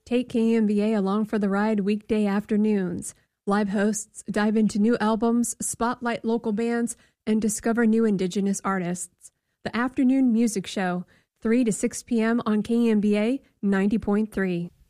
Take KMBA along for the ride weekday afternoons. Live hosts dive into new albums, spotlight local bands, and discover new Indigenous artists. The Afternoon Music Show, 3 to 6 p.m. on KMBA 90.3.